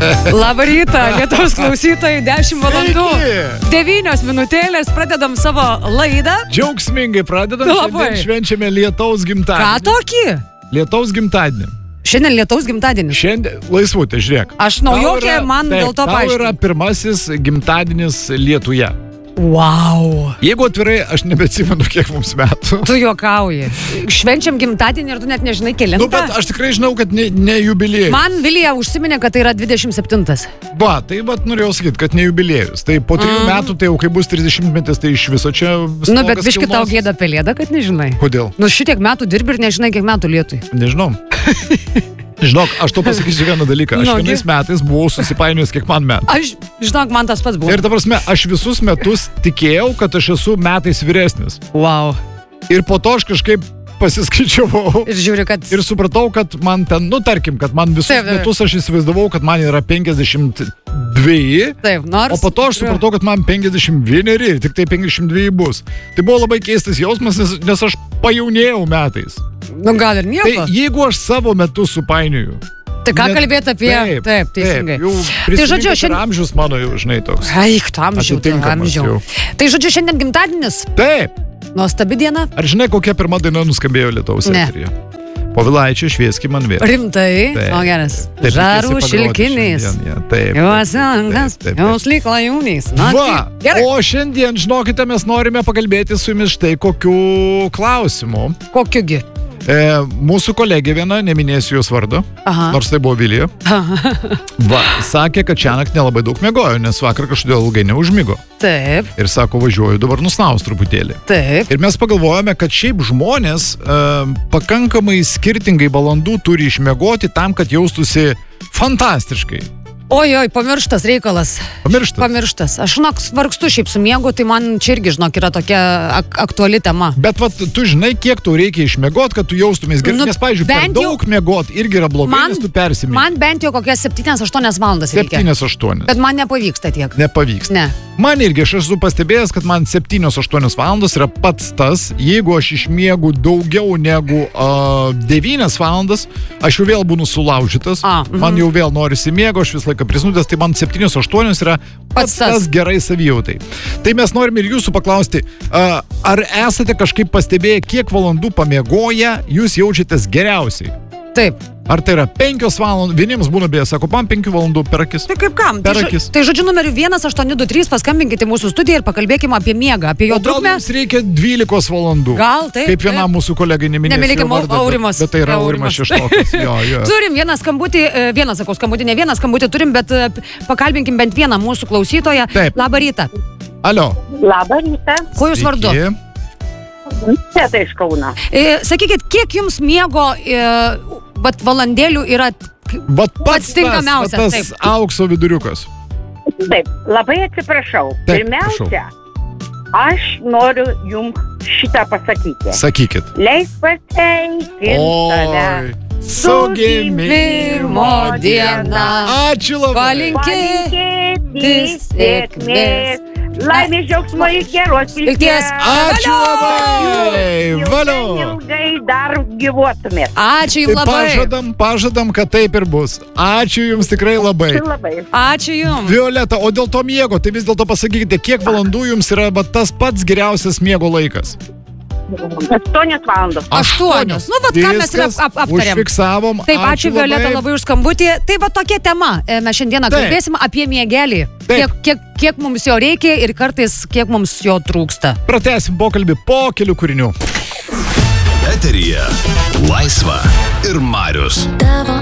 Labą rytą, Lietuvos klausytojai, 10 valandų. 9 minutėlės, pradedam savo laidą. Džiaugsmingai pradedam, šiandien švenčiame Lietaus gimtadienį. Ką tokį? Lietaus gimtadienį. Šiandien Lietaus gimtadienis. Šiandien, laisvutė, žiūrėk. Aš naujokė, man dėl to paaiškinti. Tau yra pirmasis gimtadienis Lietuje. Wow. Jeigu atvirai, aš nebeatsimenu, kiek mums metų. Tu juokauji. Švenčiam gimtadienį ir tu net nežinai kelintą. Nu, bet aš tikrai žinau, kad ne jubiliejus. Man Vilija užsiminė, kad tai yra 27. Va, tai norėjau sakyti, kad ne jubiliejus. Tai po 3 metų, tai jau kai bus 30 metais, tai iš viso čia... Nu, bet biški tau gėda pelėda, kad nežinai. Kodėl? Nu, šitiek metų dirbi ir nežinai, kiek metų Lietui. Nežinau. Žinok, aš to pasakysiu vieną dalyką. Aš vienais metais buvau susipainiojęs, kiek man metų. Žinok, man tas pats buvo. Ir ta prasme, aš visus metus tikėjau, kad aš esu metais vyresnis. Wow. Ir po to aš kažkaip pasiskaičiavau. Ir žiūri, kad... Ir supratau, kad man ten, tarkim, kad man visus metus aš įsivaizdavau, kad man yra 52. Taip, nors... O po to aš supratau, kad man 51 ir tik tai 52 bus. Tai buvo labai keistas jausmas, nes aš pajaunėjau metais. Nu, gal ir nieko. Tai jeigu aš savo metus supainioju. Tai ką kalbėti apie... Taip, teisingai. Jau prisimink, kad amžius mano jau, žinai, toks. Eik, tu amžiau. Tai žodžiu, šiandien gimtadienis? Taip. Nuostabi diena. Ar žinai, kokia pirma daina nuskambėjo Lietaus eteryje? Povilaičio Švieski man vėl. Rimtai? O geras. Žarų šilkinys. Taip. Jos angas, jos lyg lajūnys. Va, o šiandien, žinokite, mes norime pakalbėti su jumis štai kokiu klausimu. Kokiugi? Mūsų kolegė viena, neminėsiu jos vardo, nors tai buvo Vilija, sakė, kad šiąnakt nelabai daug miegojo, nes vakar kažkodėl ilgai neužmigo. Taip. Ir sako, važiuoju dabar nusnaus truputėlį. Taip. Ir mes pagalvojame, kad šiaip žmonės pakankamai skirtingai valandų turi išmiegoti tam, kad jaustųsi fantastiškai. Oi, pamirštas reikalas. Pamirštas. Aš, vargstu šiaip su miegu, tai man čia irgi, yra tokia aktuali tema. Bet tu žinai, kiek tau reikia išmiegot, kad tu jaustumės gerai. Nes, pavyzdžiui, per daug miegot irgi yra blogai, nes tu persimiegi. Man bent jau kokias 7-8 valandas reikia. 7-8. Bet man nepavyksta tiek. Nepavyksta. Ne. Man irgi, aš esu pastebėjęs, kad man 7-8 valandos yra pats tas, jeigu aš išmiegu daugiau negu 9 valandas, aš jau vėl būnu sulaužytas, man jau vėl norisi miego, aš vis laiką prisnūdęs, tai man 7-8 yra pats tas gerai savijautai. Tai mes norime ir jūsų paklausti, ar esate kažkaip pastebėję, kiek valandų pamiegoję jūs jaučiatės geriausiai? Taip. Ar tai yra 5 valandų, vieniems būna beje, sako, man 5 valandų per akis. Tai kaip kam? Per akis. Tai žodžiu numeriu 1823 paskambinkite mūsų studiją ir pakalbėkime apie miegą, apie jo trukmę. Gal jums reikia 12 valandų? Gal, taip. Kaip vienam mūsų kolegai neminėsiu jo vardą, bet tai yra Aurimas Šeštokas. Turim vieną skambutį turim, bet pakalbinkim bent vieną mūsų klausytoją. Taip. Labą rytą. Alio. Labą rytą. Kuo jūs vardu? Teta iš Kauno. Sakykit, kiek jums miego valandėlių yra pats tinkamiausias? Tas aukso viduriukas. Taip, labai atsiprašau. Pirmiausia, aš noriu jums šitą pasakyti. Sakykit. Leis pasveikinti tave. Su gimimo diena. Ačiū labai. Palinkėti sėkmės. Laimės, džiaugsmo ir geros vilties. Ačiū labai. Valio. Ilgai dar gyvuotumėt. Ačiū jums labai. Pažadam, kad taip ir bus. Ačiū jums tikrai labai. Ačiū jums. Violeta, o dėl to miego, tai vis dėlto pasakykite, kiek valandų jums yra tas pats geriausias miego laikas? 8 valandos. 8. Nu, vat ką mes ir aptarėm. Užfiksavom. Taip, ačiū Violeta labai už skambutį. Tai va tokia tema. Mes šiandieną kalbėsim apie miegelį. Kiek mums jo reikia ir kartais kiek mums jo trūksta. Pratęsim pokalbį po kelių kūrinių. Eteryje Laisva ir Marius. Tavo